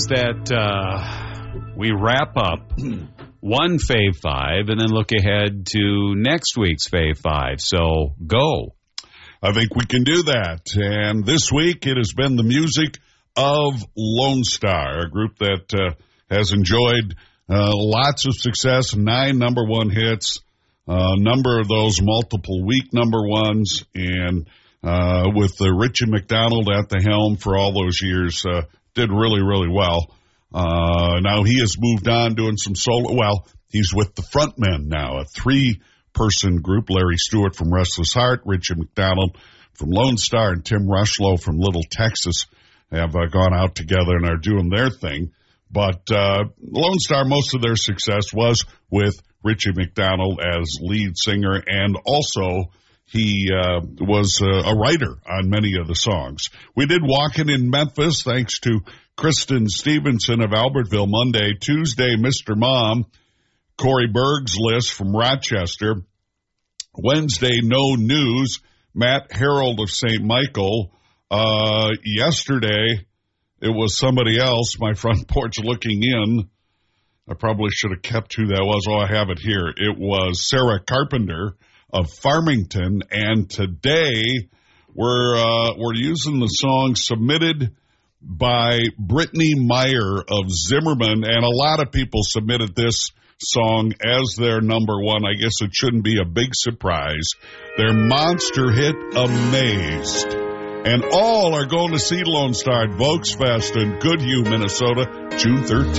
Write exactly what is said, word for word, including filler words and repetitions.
that uh, we wrap up one Fave Five and then look ahead to next week's Fave Five. So go. I think we can do that. And this week it has been the music of Lone Star, a group that uh, has enjoyed uh, lots of success, nine number one hits, a uh, number of those multiple week number ones, and uh, with uh, Richie McDonald at the helm for all those years, uh, did really, really well. Uh, now he has moved on doing some solo. Well, he's with the Frontmen now, a three-person group. Larry Stewart from Restless Heart, Richie McDonald from Lone Star, and Tim Rushlow from Little Texas have uh, gone out together and are doing their thing. But uh, Lone Star, most of their success was with Richie McDonald as lead singer, and also he uh, was uh, a writer on many of the songs. We did Walkin' in Memphis, thanks to Kristen Stevenson of Albertville Monday. Tuesday, Mister Mom, Corey Berg's List from Rochester. Wednesday, No News, Matt Harold of Saint Michael. Uh, yesterday, it was somebody else, my front porch looking in. I probably should have kept who that was. Oh, I have it here. It was Sarah Carpenter of Farmington. And today, we're, uh, we're using the song submitted by Brittany Meyer of Zimmerman. And a lot of people submitted this song as their number one. I guess it shouldn't be a big surprise. Their monster hit, Amazed. And all are going to see Lone Star at Volksfest in Goodhue, Minnesota, June thirteenth.